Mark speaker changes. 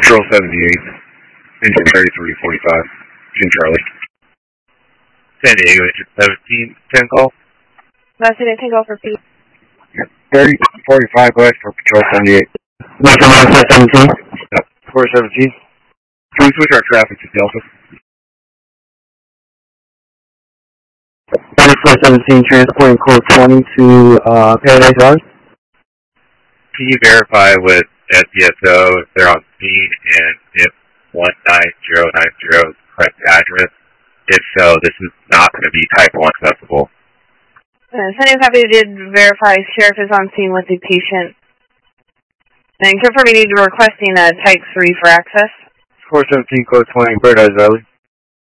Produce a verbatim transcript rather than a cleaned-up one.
Speaker 1: Control seventy-eight, engine thirty-three forty-five, Jim Charlie.
Speaker 2: San Diego, engine seventeen, ten call.
Speaker 3: Message ten call for P.
Speaker 1: thirty forty-five, go ahead for Control seventy-eight.
Speaker 4: Message seventeen.
Speaker 1: four seventeen. Can we switch our traffic to Delta?
Speaker 4: thirty-four seventeen, transporting code twenty to uh, Paradise Valley.
Speaker 2: Can you verify with S D S O if they're on scene and if one nine zero nine zero is the correct address? If so, this is not going to be type one accessible.
Speaker 3: Uh, Sunny copy did verify sheriff is on scene with the patient. And confirming need requesting a type three for access.
Speaker 1: four seventeen, code twenty, Paradise Valley.